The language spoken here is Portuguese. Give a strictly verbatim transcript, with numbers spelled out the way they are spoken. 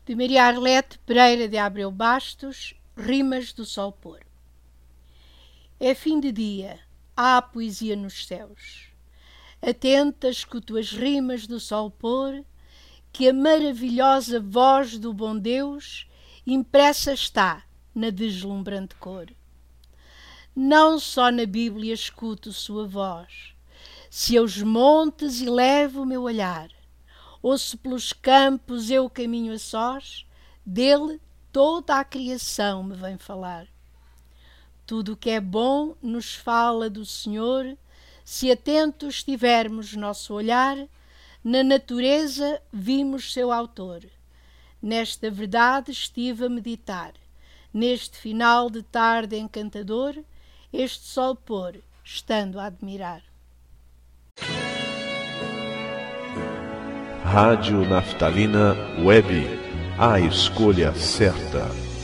de Maria Arlete Pereira de Abreu Bastos, Rimas do Sol Pôr. É fim de dia, há poesia nos céus. Atenta escuto as rimas do sol pôr, que a maravilhosa voz do bom Deus impressa está na deslumbrante cor. Não só na Bíblia escuto sua voz, se aos montes elevo o meu olhar, ou se pelos campos eu caminho a sós, dele toda a criação me vem falar. Tudo o que é bom nos fala do Senhor, se atentos tivermos nosso olhar, na natureza vimos seu autor. Nesta verdade estive a meditar, neste final de tarde encantador, este sol pôr, estando a admirar. Rádio Naftalina Web, a escolha certa.